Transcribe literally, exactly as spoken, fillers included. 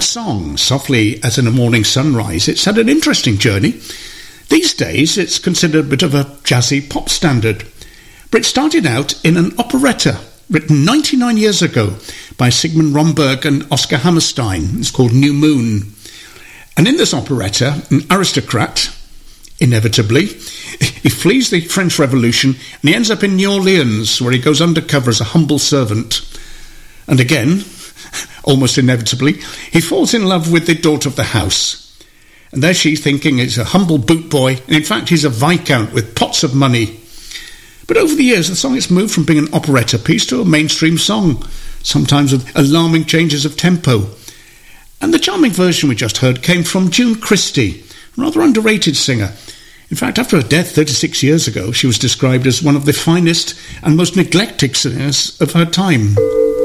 song, Softly as in a Morning Sunrise, it's had an interesting journey. These days, it's considered a bit of a jazzy pop standard. But it started out in an operetta written ninety-nine years ago by Sigmund Romberg and Oscar Hammerstein. It's called New Moon. And in this operetta, an aristocrat, inevitably, he flees the French Revolution and he ends up in New Orleans, where he goes undercover as a humble servant. And again, almost inevitably, he falls in love with the daughter of the house. And there she's thinking he's a humble boot boy, and in fact he's a viscount with pots of money. But over the years, the song has moved from being an operetta piece to a mainstream song, sometimes with alarming changes of tempo. And the charming version we just heard came from June Christie, a rather underrated singer. In fact, after her death thirty-six years ago, she was described as one of the finest and most neglected singers of her time.